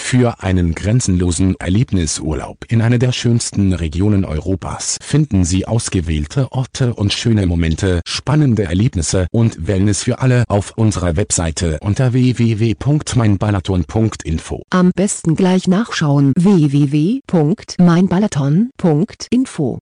Für einen grenzenlosen Erlebnisurlaub in einer der schönsten Regionen Europas finden Sie ausgewählte Orte und schöne Momente, spannende Erlebnisse und Wellness für alle auf unserer Webseite unter www.meinbalaton.info. Am besten gleich nachschauen: www.meinbalaton.info.